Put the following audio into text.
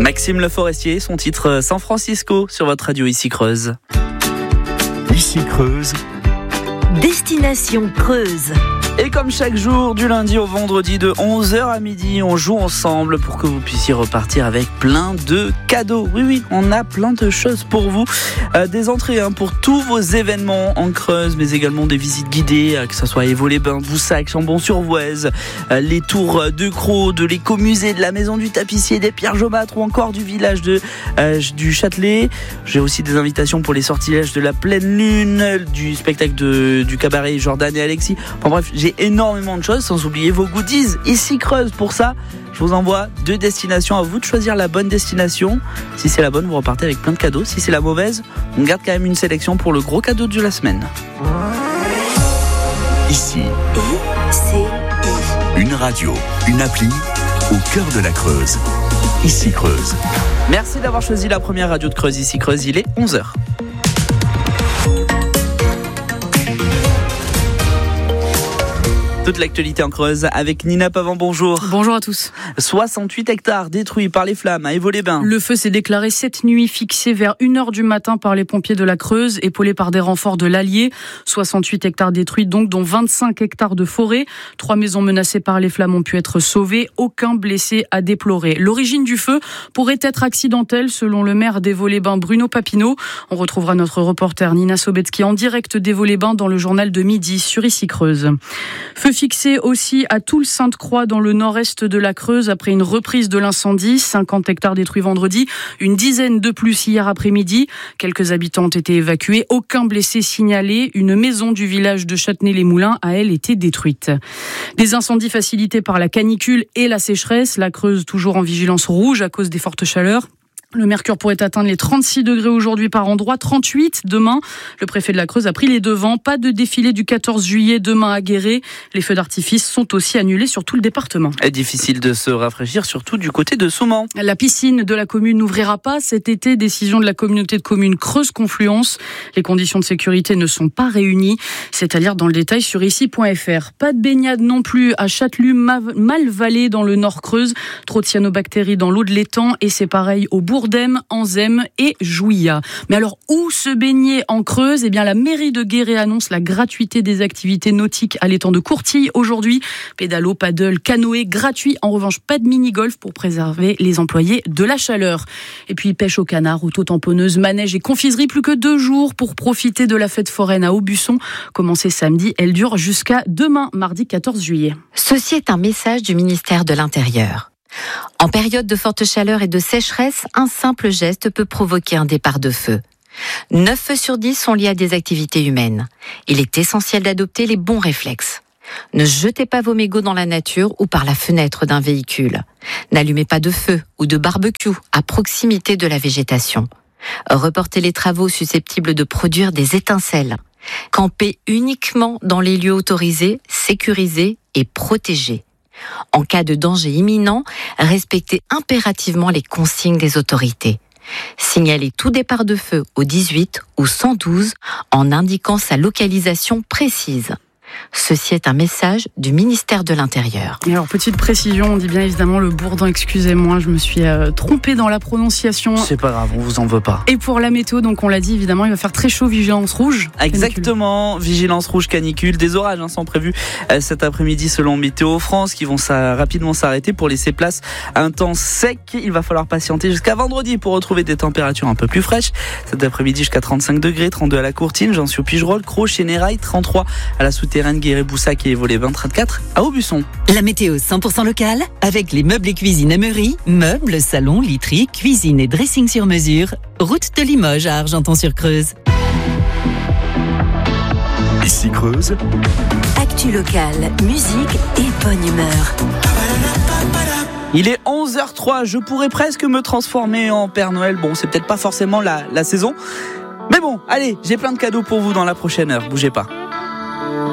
Maxime Le Forestier, son titre San Francisco sur votre radio ici Creuse. Ici Creuse. Destination Creuse. Et comme chaque jour, du lundi au vendredi de 11h à midi, on joue ensemble pour que vous puissiez repartir avec plein de cadeaux. Oui, on a plein de choses pour vous. Des entrées pour tous vos événements en Creuse, mais également des visites guidées, que ce soit Évaux-les-Bains, Boussac, Chambon-sur-Voueize, les tours de Crau, de l'écomusée, de la maison du tapissier, des pierres jaumâtres ou encore du village du Châtelet. J'ai aussi des invitations pour les sortilèges de la pleine lune, du spectacle du cabaret Jordan et Alexis. Enfin bref, j'ai énormément de choses, sans oublier vos goodies ici Creuse. Pour ça, je vous envoie 2 destinations, à vous de choisir la bonne destination. Si c'est la bonne, vous repartez avec plein de cadeaux. Si c'est la mauvaise, on garde quand même une sélection pour le gros cadeau de la semaine. Ici, une radio, une appli au cœur de la Creuse. Ici Creuse. Merci d'avoir choisi la première radio de Creuse, ici Creuse. Il est 11h. Toute l'actualité en Creuse avec Nina Pavant, bonjour. Bonjour à tous. 68 hectares détruits par les flammes à Évaux-les-Bains. Le feu s'est déclaré cette nuit, fixé vers 1h du matin par les pompiers de la Creuse, épaulés par des renforts de l'Allier. 68 hectares détruits donc, dont 25 hectares de forêt. 3 maisons menacées par les flammes ont pu être sauvées. Aucun blessé à déplorer. L'origine du feu pourrait être accidentelle, selon le maire d'Évaux-les-Bains, Bruno Papineau. On retrouvera notre reporter Nina Sobetsky en direct d'Évaux-les-Bains dans le journal de midi sur Ici Creuse. Feu fixé aussi à Toul-Sainte-Croix dans le nord-est de la Creuse après une reprise de l'incendie. 50 hectares détruits vendredi, une dizaine de plus hier après-midi. Quelques habitants ont été évacués, aucun blessé signalé. Une maison du village de Châtenay-les-Moulins a, elle, été détruite. Des incendies facilités par la canicule et la sécheresse. La Creuse toujours en vigilance rouge à cause des fortes chaleurs. Le mercure pourrait atteindre les 36 degrés aujourd'hui par endroit, 38 demain. Le préfet de la Creuse a pris les devants. Pas de défilé du 14 juillet demain à Guéret. Les feux d'artifice sont aussi annulés sur tout le département. Et difficile de se rafraîchir, surtout du côté de Soumans. La piscine de la commune n'ouvrira pas cet été. Décision de la communauté de communes Creuse-Confluence. Les conditions de sécurité ne sont pas réunies. C'est à lire dans le détail sur ici.fr. Pas de baignade non plus à Châtelus-Malvalais dans le Nord Creuse. Trop de cyanobactéries dans l'eau de l'étang et c'est pareil au Bourdem, Anzem et Jouillat. Mais alors, où se baigner en Creuse ? Eh bien, la mairie de Guéret annonce la gratuité des activités nautiques à l'étang de Courtille aujourd'hui. Pédalo, paddle, canoë, gratuit. En revanche, pas de mini-golf pour préserver les employés de la chaleur. Et puis, pêche au canard, auto-tamponneuse, manège et confiserie. Plus que 2 jours pour profiter de la fête foraine à Aubusson. Commencée samedi, elle dure jusqu'à demain, mardi 14 juillet. Ceci est un message du ministère de l'Intérieur. En période de forte chaleur et de sécheresse, un simple geste peut provoquer un départ de feu. 9 feux sur 10 sont liés à des activités humaines. Il est essentiel d'adopter les bons réflexes. Ne jetez pas vos mégots dans la nature ou par la fenêtre d'un véhicule. N'allumez pas de feu ou de barbecue à proximité de la végétation. Reportez les travaux susceptibles de produire des étincelles. Campez uniquement dans les lieux autorisés, sécurisés et protégés. En cas de danger imminent, respectez impérativement les consignes des autorités. Signalez tout départ de feu au 18 ou 112 en indiquant sa localisation précise. Ceci est un message du ministère de l'Intérieur. Et alors, petite précision, on dit bien évidemment le Bourdon, excusez-moi, je me suis trompée dans la prononciation. C'est pas grave, on vous en veut pas. Et pour la météo, donc on l'a dit évidemment, il va faire très chaud, vigilance rouge. Exactement, canicule. Vigilance rouge, canicule, des orages sont prévus cet après-midi selon Météo France qui vont rapidement s'arrêter pour laisser place à un temps sec. Il va falloir patienter jusqu'à vendredi pour retrouver des températures un peu plus fraîches. Cet après-midi jusqu'à 35 degrés, 32 à la Courtine, Jean-Sur-Pigerolles, Crau, Chénérail, 33 à la Souterraine, Guéret, Boussac et Évaux-les-Bains, 34 à Aubusson. La météo 100% locale avec les meubles et cuisine Emery, meubles, salons, literie, cuisine et dressing sur mesure. Route de Limoges à Argenton-sur-Creuse. Ici Creuse. Actu locale, musique et bonne humeur. Il est 11h03, je pourrais presque me transformer en Père Noël. Bon, c'est peut-être pas forcément la saison. Mais bon, allez, j'ai plein de cadeaux pour vous dans la prochaine heure, bougez pas.